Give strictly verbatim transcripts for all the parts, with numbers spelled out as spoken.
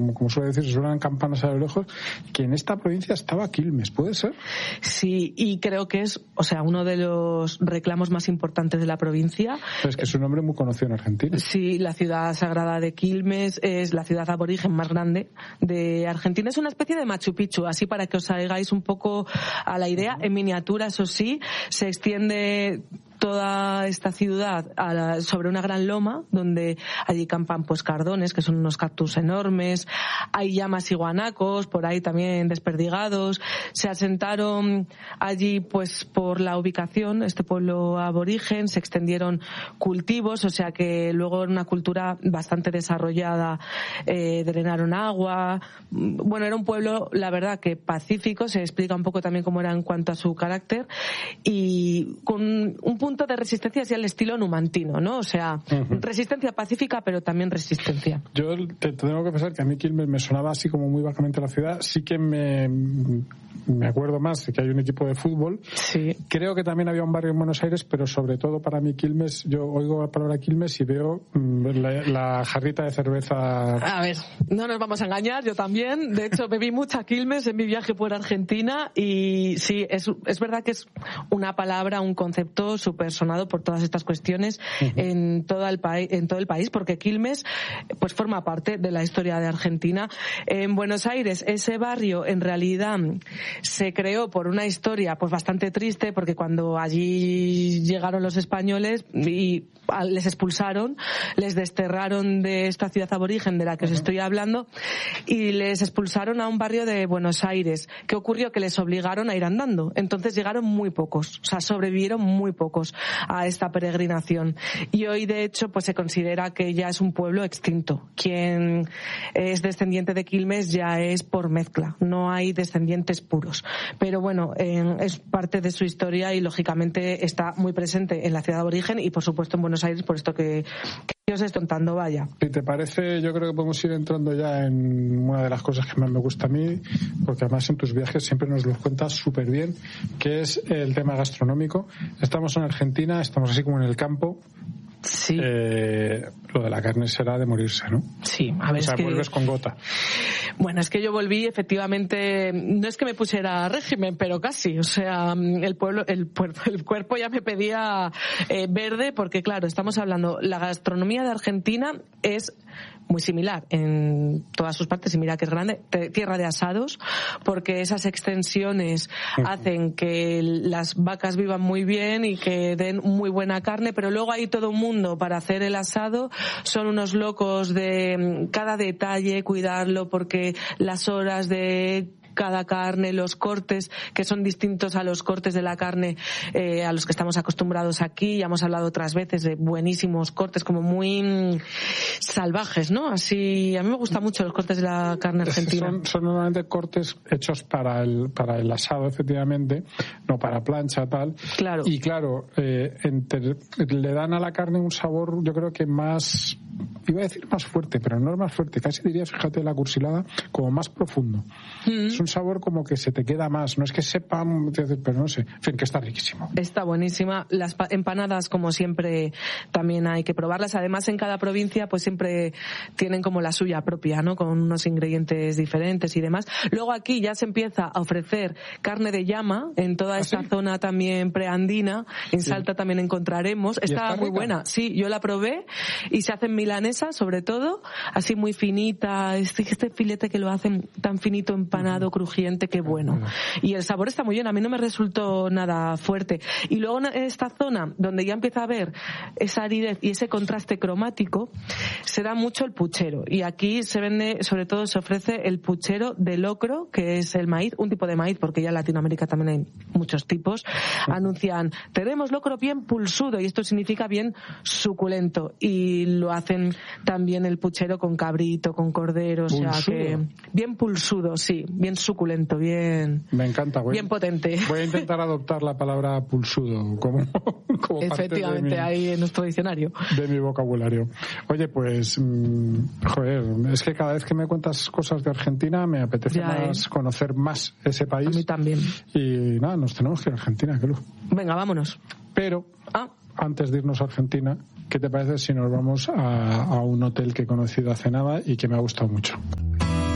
como, como suele decir, suenan campanas a lo lejos, que en esta provincia estaba Quilmes, ¿puede ser? Sí, y creo que es, o sea, uno de los reclamos más importantes de la provincia. Pero es que es un nombre muy conocido en Argentina. Sí, la ciudad sagrada de Quilmes es la ciudad aborigen más grande de Argentina. Es una especie de Machu Picchu, así para que os hagáis un poco a la idea. En miniatura, eso sí, se extiende toda esta ciudad a la, sobre una gran loma donde allí campan pues cardones, que son unos cactus enormes, hay llamas y guanacos por ahí también desperdigados. Se asentaron allí pues por la ubicación, este pueblo aborigen, se extendieron cultivos, o sea que luego era una cultura bastante desarrollada, eh, drenaron agua. Bueno, era un pueblo, la verdad, que pacífico, se explica un poco también cómo era en cuanto a su carácter, y con un punto de resistencia hacia el estilo numantino, ¿no? O sea, uh-huh. resistencia pacífica, pero también resistencia. Yo te, te tengo que pensar que a mí Quilmes me sonaba así como muy vagamente la ciudad. Sí que me, me acuerdo más de que hay un equipo de fútbol. Sí. Creo que también había un barrio en Buenos Aires, pero sobre todo para mí Quilmes, yo oigo la palabra Quilmes y veo la, la jarrita de cerveza. A ver, no nos vamos a engañar, yo también. De hecho, bebí mucha Quilmes en mi viaje por Argentina y sí, es, es verdad que es una palabra, un concepto súper sonado por todas estas cuestiones uh-huh. en todo el país, en todo el país, porque Quilmes pues forma parte de la historia de Argentina. En Buenos Aires, ese barrio en realidad se creó por una historia pues bastante triste, porque cuando allí llegaron los españoles y les expulsaron, les desterraron de esta ciudad aborigen de la que uh-huh. os estoy hablando y les expulsaron a un barrio de Buenos Aires. ¿Qué ocurrió? Que les obligaron a ir andando. Entonces llegaron muy pocos, o sea, sobrevivieron muy pocos a esta peregrinación. Y hoy, de hecho, pues se considera que ya es un pueblo extinto. Quien es descendiente de Quilmes ya es por mezcla, no hay descendientes puros. Pero bueno, eh, es parte de su historia y lógicamente está muy presente en la ciudad aborigen y por supuesto en Buenos Aires, por esto que, que os estoy contando, vaya. Si te parece, yo creo que podemos ir entrando ya en una de las cosas que más me gusta a mí, porque además en tus viajes siempre nos los cuentas súper bien, que es el tema gastronómico. Estamos en Argentina, estamos así como en el campo. Sí. Eh, lo de la carne será de morirse, ¿no? Sí, a ver. O sea, es que... vuelves con gota. Bueno, es que yo volví, efectivamente, no es que me pusiera régimen, pero casi. O sea, el pueblo, el, el cuerpo ya me pedía eh, verde, porque claro, estamos hablando, la gastronomía de Argentina es muy similar en todas sus partes, y mira que es grande, tierra de asados, porque esas extensiones uh-huh. hacen que las vacas vivan muy bien y que den muy buena carne, pero luego hay todo un mundo para hacer el asado, son unos locos de cada detalle, cuidarlo, porque las horas de cada carne, los cortes que son distintos a los cortes de la carne eh, a los que estamos acostumbrados aquí. Ya hemos hablado otras veces de buenísimos cortes, como muy mmm, salvajes, ¿no? Así, a mí me gustan mucho los cortes de la carne argentina. Son, son normalmente cortes hechos para el para el asado, efectivamente, no para plancha, tal. Claro. Y claro, eh, entre, le dan a la carne un sabor, yo creo que más, iba a decir más fuerte, pero no es más fuerte, casi diría, fíjate, la cursilada, como más profundo. Mm. Es un sabor como que se te queda más, no es que sepa, pero no sé, en fin, que está riquísimo. Está buenísima. Las empanadas, como siempre, también hay que probarlas. Además, en cada provincia pues siempre tienen como la suya propia, ¿no? Con unos ingredientes diferentes y demás. Luego aquí ya se empieza a ofrecer carne de llama en toda esta ¿Ah, sí? zona también preandina. En sí. Salta también encontraremos. Está, está muy rica? Buena. Sí, yo la probé y se hacen milanesas, sobre todo, así muy finita. Este, este filete que lo hacen tan finito, empanado, uh-huh. crujiente, qué bueno. Uh-huh. Y el sabor está muy bien. A mí no me resultó nada fuerte. Y luego en esta zona, donde ya empieza a haber esa aridez y ese contraste cromático, se da mucho el puchero. Y aquí se vende, sobre todo se ofrece el puchero de locro, que es el maíz, un tipo de maíz, porque ya en Latinoamérica también hay muchos tipos. Anuncian, tenemos locro bien pulsudo, y esto significa bien suculento. Y lo hacen también el puchero con cabrito, con cordero, o sea que bien pulsudo, sí, bien suculento, bien. Me encanta, güey. Bien potente. Voy a intentar adoptar la palabra pulsudo como, como efectivamente, parte de mi, ahí en nuestro diccionario. De mi vocabulario. Oye, pues, mmm, joder, es que cada vez que me cuentas cosas de Argentina me apetece ya, más eh. conocer más ese país. A mí también. Y nada, nos tenemos que ir a Argentina, Kelu. Venga, vámonos. Pero, ah. antes de irnos a Argentina, ¿qué te parece si nos vamos a, a un hotel que he conocido hace nada y que me ha gustado mucho?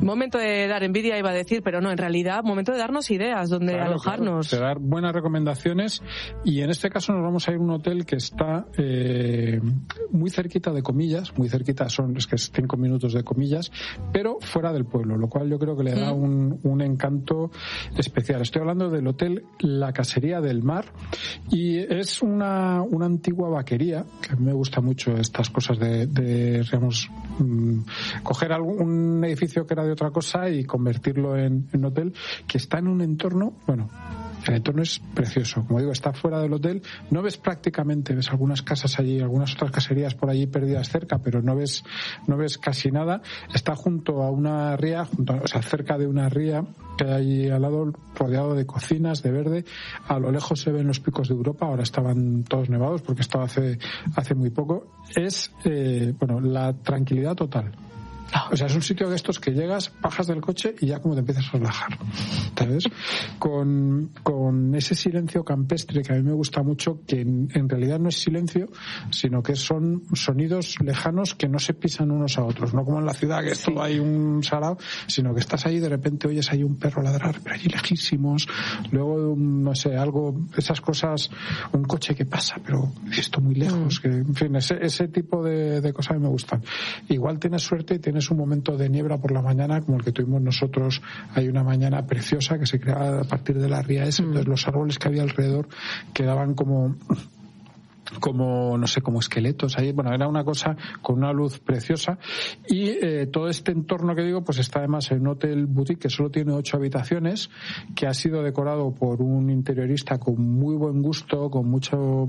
Momento de dar envidia, iba a decir, pero no, en realidad, momento de darnos ideas donde claro, alojarnos. Claro, de dar buenas recomendaciones, y en este caso nos vamos a ir a un hotel que está eh, muy cerquita de Comillas, muy cerquita, son es que es cinco minutos de Comillas, pero fuera del pueblo, lo cual yo creo que le da mm. un, un encanto especial. Estoy hablando del hotel La Casería del Mar, y es una, una antigua vaquería, que a mí me gusta mucho estas cosas de, de digamos, mmm, coger algún, un edificio que era de otra cosa y convertirlo en, en hotel, que está en un entorno, bueno, el entorno es precioso, como digo, está fuera del hotel, no ves prácticamente, ves algunas casas allí, algunas otras caserías por allí perdidas cerca, pero no ves no ves casi nada. Está junto a una ría, junto a, o sea, cerca de una ría que hay allí al lado, rodeado de cocinas, de verde. A lo lejos se ven los picos de Europa, ahora estaban todos nevados porque estaba hace hace muy poco. Es, eh, bueno, la tranquilidad total. O sea, es un sitio de estos que llegas, bajas del coche y ya como te empiezas a relajar, ¿sabes? Con, con ese silencio campestre que a mí me gusta mucho, que en, en realidad no es silencio, sino que son sonidos lejanos que no se pisan unos a otros, no como en la ciudad que es todo ahí un salado, sino que estás ahí y de repente oyes ahí un perro ladrar, pero allí lejísimos, luego, no sé, algo, esas cosas, un coche que pasa, pero esto muy lejos, que, en fin, ese, ese tipo de, de cosas a mí me gustan. Igual tienes suerte y tienes un momento de niebla por la mañana como el que tuvimos nosotros. Hay una mañana preciosa que se creaba a partir de la ría esa, mm. entonces los árboles que había alrededor quedaban como como no sé, como esqueletos ahí. Bueno, era una cosa con una luz preciosa, y eh, todo este entorno que digo pues está además en un hotel boutique que solo tiene ocho habitaciones, que ha sido decorado por un interiorista con muy buen gusto, con mucho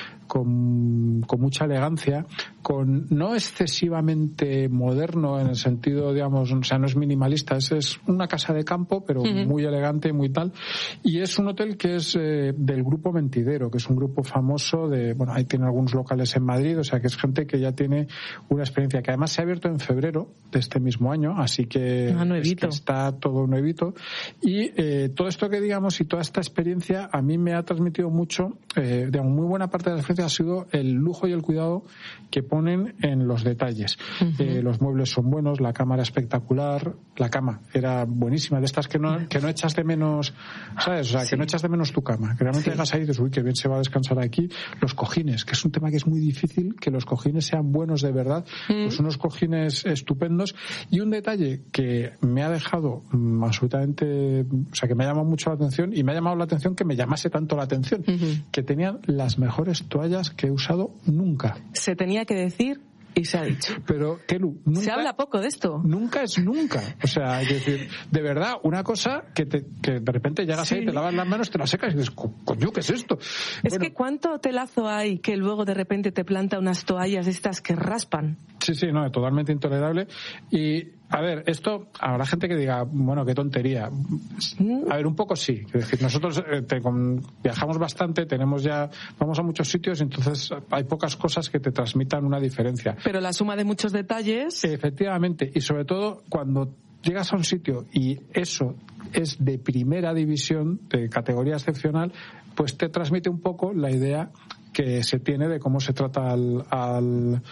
con, con mucha elegancia, con no excesivamente moderno en el sentido, digamos, o sea, no es minimalista, es, es una casa de campo, pero uh-huh. muy elegante, muy tal, y es un hotel que es eh, del grupo Mentidero, que es un grupo famoso de, bueno, ahí tiene algunos locales en Madrid, o sea, que es gente que ya tiene una experiencia, que además se ha abierto en febrero de este mismo año, así que, ah, es que está todo nuevito, y eh, todo esto que digamos y toda esta experiencia a mí me ha transmitido mucho, eh, digamos, muy buena parte de la experiencia ha sido el lujo y el cuidado que ponen en los detalles. Uh-huh. Eh, los muebles son buenos, la cama era espectacular, la cama era buenísima, de estas que no, que no echas de menos, ¿sabes? O sea, sí. que no echas de menos tu cama, que realmente sí. llegas ahí y dices, uy, qué bien se va a descansar aquí. Los cojines, que es un tema que es muy difícil, que los cojines sean buenos de verdad, uh-huh. pues unos cojines estupendos. Y un detalle que me ha dejado um, absolutamente, o sea, que me ha llamado mucho la atención, y me ha llamado la atención que me llamase tanto la atención, uh-huh. que tenían las mejores toallas que he usado nunca. Se tenía que decir y se ha dicho. Pero, Kelu, nunca... Se habla poco de esto. Nunca es nunca. O sea, hay que decir, de verdad, una cosa que, te, que de repente llegas sí. ahí, te lavas las manos, te las secas y dices, coño, ¿qué es esto? Es bueno, que cuánto telazo hay que luego de repente te planta unas toallas estas que raspan. Sí, sí, no, totalmente intolerable. Y, a ver, esto, habrá gente que diga, bueno, qué tontería. A ver, un poco sí. Es decir, nosotros eh, te, con, viajamos bastante, tenemos ya, vamos a muchos sitios, entonces hay pocas cosas que te transmitan una diferencia. Pero la suma de muchos detalles. Efectivamente, y sobre todo cuando llegas a un sitio y eso es de primera división, de categoría excepcional, pues te transmite un poco la idea que se tiene de cómo se trata al, al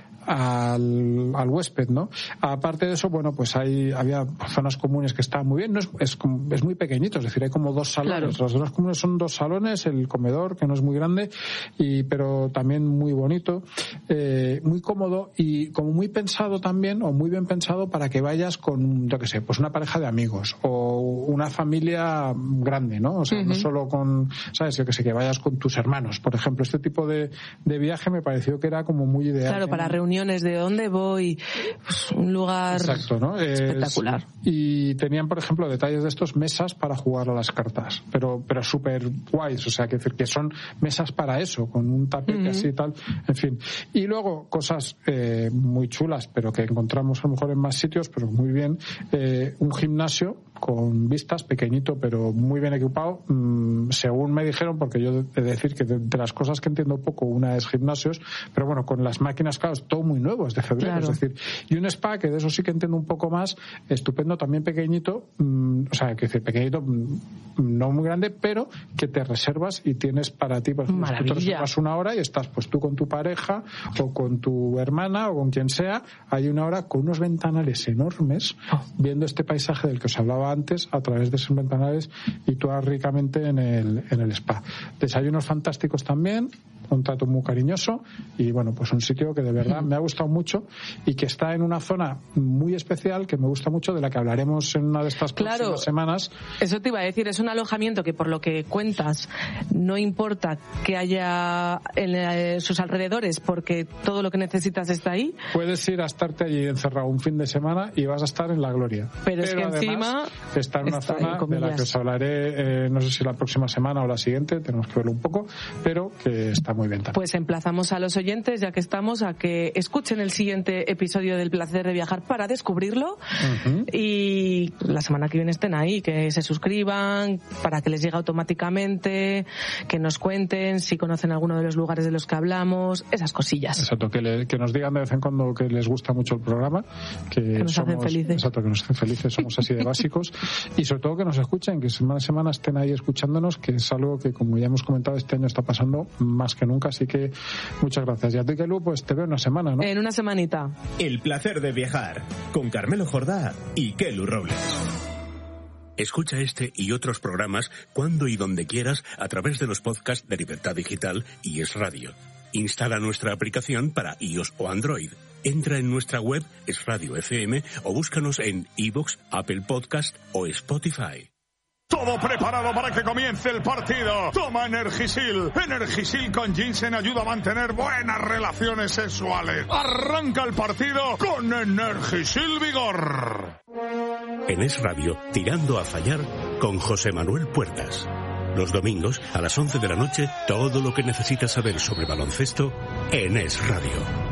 Al, al huésped, ¿no? Aparte de eso, bueno, pues hay había zonas comunes que estaban muy bien, no es, es, es muy pequeñito, es decir, hay como dos salones, claro. Las zonas comunes son dos salones, el comedor, que no es muy grande, y pero también muy bonito, eh, muy cómodo y como muy pensado también, o muy bien pensado para que vayas con, yo qué sé, pues una pareja de amigos, o una familia grande, ¿no? O sea, uh-huh. no solo con, ¿sabes? Yo que sé, que vayas con tus hermanos, por ejemplo. Este tipo de, de viaje me pareció que era como muy ideal. Claro, para reuniones de dónde voy, pues un lugar Exacto, ¿no? espectacular. Es, y tenían, por ejemplo, detalles de estos, mesas para jugar a las cartas, pero pero súper guays, o sea, que decir que son mesas para eso, con un tapete uh-huh. así y tal, en fin. Y luego cosas eh, muy chulas, pero que encontramos a lo mejor en más sitios, pero muy bien, eh, un gimnasio con vistas, pequeñito pero muy bien equipado, mm, según me dijeron, porque yo he de decir que de, de las cosas que entiendo poco, una es gimnasios, pero bueno, con las máquinas, claro, todo muy nuevo, es de febrero. Claro. Es decir, y un spa que de eso sí que entiendo un poco más, estupendo, también pequeñito, mmm, o sea, que decir, pequeñito, mmm, no muy grande, pero que te reservas y tienes para ti, por ejemplo, tú te reservas una hora y estás pues tú con tu pareja o con tu hermana o con quien sea, hay una hora con unos ventanales enormes, oh. viendo este paisaje del que os hablaba antes a través de esos ventanales y tú ricamente en el, en el spa. Desayunos fantásticos también, un trato muy cariñoso y bueno, pues un sitio que de verdad me ha gustado mucho y que está en una zona muy especial que me gusta mucho, de la que hablaremos en una de estas próximas claro, semanas. Eso te iba a decir, es un alojamiento que por lo que cuentas no importa que haya en eh, sus alrededores porque todo lo que necesitas está ahí. Puedes ir a estarte allí encerrado un fin de semana y vas a estar en la gloria. Pero, Pero es que encima está en una está zona de la que os hablaré, eh, no sé si la próxima semana o la siguiente, tenemos que verlo un poco, pero que está muy bien también. Pues emplazamos a los oyentes, ya que estamos, a que escuchen el siguiente episodio del Placer de Viajar para descubrirlo uh-huh. y la semana que viene estén ahí, que se suscriban para que les llegue automáticamente, que nos cuenten si conocen alguno de los lugares de los que hablamos, esas cosillas. Exacto, que, le, que nos digan de vez en cuando que les gusta mucho el programa, que, que nos somos, hacen felices. Exacto, que nos hacen felices, somos así de básicos y sobre todo que nos escuchen, que semana a semana estén ahí escuchándonos, que es algo que, como ya hemos comentado, este año está pasando más que nunca, así que muchas gracias. Y a ti, Kelu, pues te veo una semana, ¿no? En una semanita. El placer de viajar con Carmelo Jordá y Kelu Robles. Escucha este y otros programas cuando y donde quieras a través de los podcasts de Libertad Digital y Es Radio. Instala nuestra aplicación para iOS o Android. Entra en nuestra web Es Radio F M o búscanos en iVoox, Apple Podcast o Spotify. Todo preparado para que comience el partido. Toma Energisil. Energisil con ginseng ayuda a mantener buenas relaciones sexuales. Arranca el partido con Energisil Vigor. En Es Radio, Tirando a Fallar, con José Manuel Puertas. Los domingos, a las once de la noche, todo lo que necesitas saber sobre baloncesto en Es Radio.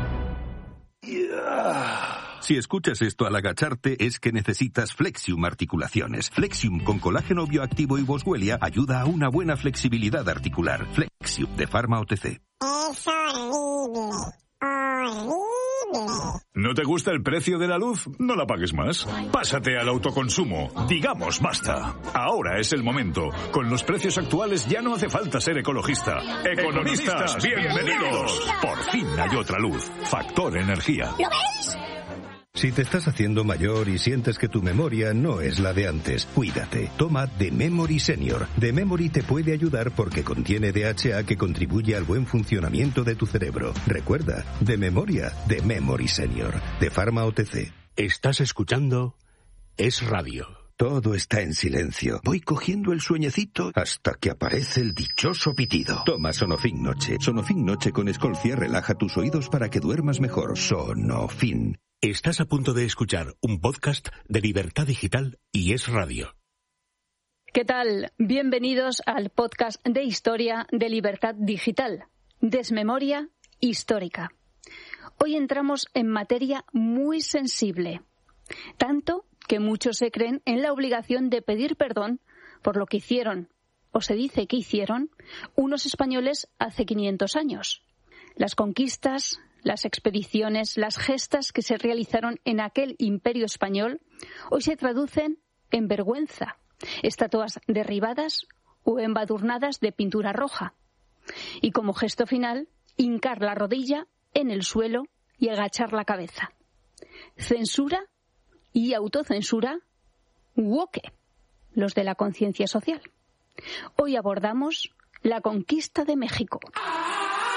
Si escuchas esto al agacharte es que necesitas Flexium Articulaciones. Flexium con colágeno bioactivo y boswellia ayuda a una buena flexibilidad articular. Flexium de Pharma O T C. Es horrible, horrible. ¿No te gusta el precio de la luz? No la pagues más. Pásate al autoconsumo. Digamos basta. Ahora es el momento. Con los precios actuales ya no hace falta ser ecologista. Economistas, bienvenidos. Por fin hay otra luz. Factor Energía. ¿Lo veis? Si te estás haciendo mayor y sientes que tu memoria no es la de antes, cuídate. Toma The Memory Senior. The Memory te puede ayudar porque contiene D H A que contribuye al buen funcionamiento de tu cerebro. Recuerda, de memoria, The Memory Senior. De Pharma O T C. Estás escuchando Es Radio. Todo está en silencio. Voy cogiendo el sueñecito hasta que aparece el dichoso pitido. Toma Sonofin Noche. Sonofin Noche con Escolcia relaja tus oídos para que duermas mejor. Sonofin. Estás a punto de escuchar un podcast de Libertad Digital y Es Radio. ¿Qué tal? Bienvenidos al podcast de historia de Libertad Digital. Desmemoria histórica. Hoy entramos en materia muy sensible. Tanto que muchos se creen en la obligación de pedir perdón por lo que hicieron, o se dice que hicieron, unos españoles hace quinientos años. Las conquistas, las expediciones, las gestas que se realizaron en aquel imperio español, hoy se traducen en vergüenza, estatuas derribadas o embadurnadas de pintura roja. Y como gesto final, hincar la rodilla en el suelo y agachar la cabeza. Censura y autocensura, woke, los de la conciencia social. Hoy abordamos la conquista de México.